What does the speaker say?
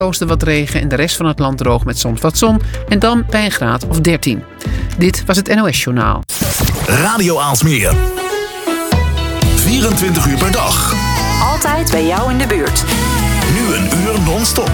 Oosten wat regen en de rest van het land droog met soms wat zon. En dan bij een graad of 13. Dit was het NOS Journaal. Radio Aalsmeer. 24 uur per dag. Altijd bij jou in de buurt. Nu een uur non-stop.